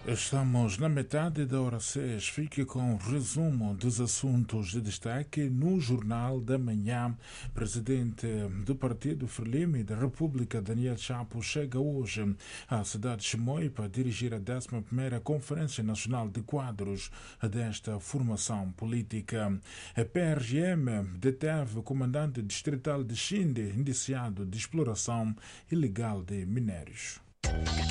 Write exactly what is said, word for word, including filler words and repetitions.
Estamos na metade da hora seis. Fique com o resumo dos assuntos de destaque no Jornal da Manhã. Presidente do Partido Frelimo da República, Daniel Chapo, chega hoje à cidade de Chimoio para dirigir a décima primeira Conferência Nacional de Quadros desta formação política. A P R G M deteve o comandante distrital de Xinde, indiciado de exploração ilegal de minérios.